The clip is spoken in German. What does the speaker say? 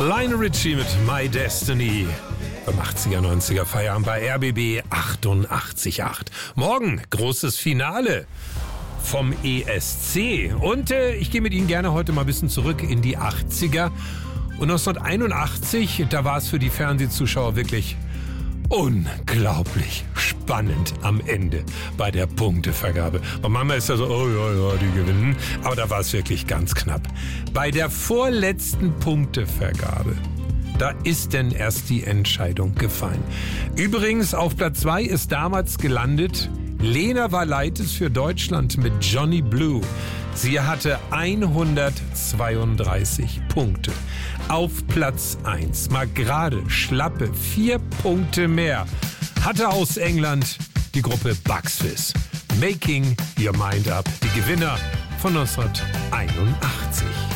Lionel Richie mit My Destiny. Beim 80er, 90er Feierabend bei RBB 88.8. Morgen großes Finale vom ESC. Und ich gehe mit Ihnen gerne heute mal ein bisschen zurück in die 80er. Und 1981, da war es für die Fernsehzuschauer wirklich unglaublich spannend am Ende bei der Punktevergabe. Bei Mama ist ja so, oh ja, die gewinnen. Aber da war es wirklich ganz knapp. Bei der vorletzten Punktevergabe, da ist denn erst die Entscheidung gefallen. Übrigens, auf Platz 2 ist damals gelandet Lena Valaitis für Deutschland mit Johnny Blue. Sie hatte 132 Punkte. Auf Platz 1, mal gerade schlappe 4 Punkte mehr, hatte aus England die Gruppe Bucks Fizz. Making Your Mind Up, die Gewinner von 1981.